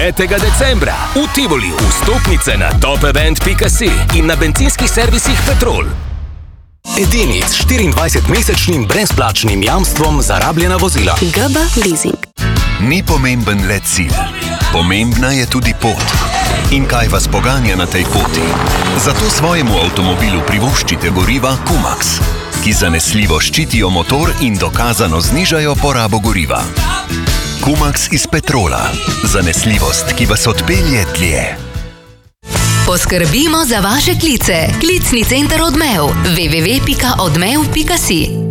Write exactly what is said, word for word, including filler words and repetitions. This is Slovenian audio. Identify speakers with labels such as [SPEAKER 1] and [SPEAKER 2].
[SPEAKER 1] petega decembra v Tivoliju. Vstopnice na topevent pika si in na bencinskih servisih Petrol. Edini s štiriindvajsetmesečnim brezplačnim jamstvom za rabljena vozila.
[SPEAKER 2] G B Leasing.
[SPEAKER 3] Ni pomemben le cilj, pomembna je tudi pot. In kaj vas poganja na tej poti? Zato svojemu avtomobilu privoščite goriva Kumax, ki zanesljivo ščitijo motor in dokazano znižajo porabo goriva. Kumax iz Petrola. Zanesljivost, ki vas odpelje dlje.
[SPEAKER 2] Poskrbimo za vaše klice. Klicni center Odmev. w w w pika odmev pika si